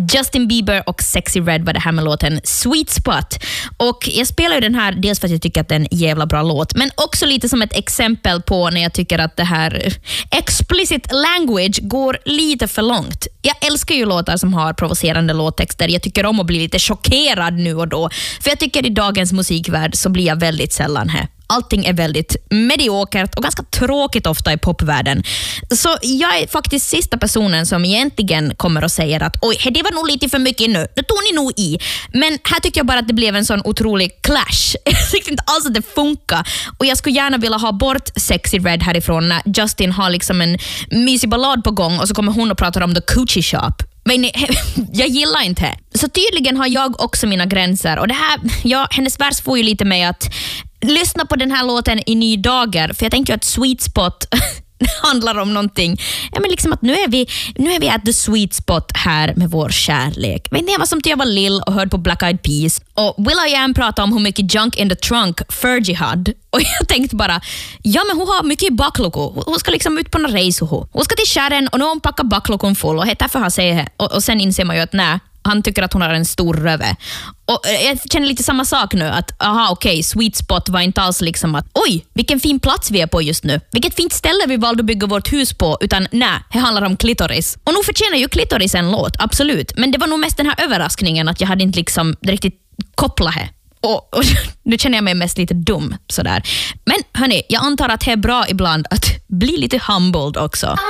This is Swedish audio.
Justin Bieber och Sexy Red var det här med låten Sweet Spot. Och jag spelar ju den här dels för att jag tycker att det är en jävla bra låt, men också lite som ett exempel på när jag tycker att det här explicit language går lite för långt. Jag älskar ju låtar som har provocerande låttexter. Jag tycker om att bli lite chockerad nu och då. För jag tycker i dagens musikvärld så blir jag väldigt sällan här. Allting är väldigt mediokert och ganska tråkigt ofta i popvärlden. Så jag är faktiskt sista personen som egentligen kommer och säger att oj, det var nog lite för mycket nu. Det tog ni nog i. Men här tycker jag bara att det blev en sån otrolig clash. Jag tyckte inte alls att det funkar. Och jag skulle gärna vilja ha bort Sexy Red härifrån när Justin har liksom en mysig ballad på gång och så kommer hon och pratar om The Coochie Shop. Men jag gillar inte. Så tydligen har jag också mina gränser. Och det här, ja, hennes vers får ju lite med att lyssna på den här låten i ny dagar. För jag tänker att Sweet Spot handlar om någonting. Ja, men liksom att nu är vi at the sweet spot här med vår kärlek. Vet ni, jag var som till jag var lill och hörde på Black Eyed Peas. Och will.i.am pratade om hur mycket junk in the trunk Fergie hade. Och jag tänkte bara, ja men hon har mycket i bakluckan. Hon ska liksom ut på en race. Hon ska till kärren och nu har hon packat bakluckan full. Och därför har säger och sen inser man ju att nej, han tycker att hon har en stor röve. Och jag känner lite samma sak nu. Att sweet spot var inte alls liksom att oj, vilken fin plats vi är på just nu. Vilket fint ställe vi valde att bygga vårt hus på. Utan nej, det handlar om klitoris. Och nu förtjänar ju klitoris en låt, absolut. Men det var nog mest den här överraskningen att jag hade inte liksom riktigt kopplat det. Och nu känner jag mig mest lite dum sådär. Men hörni, jag antar att det är bra ibland att bli lite humbled också.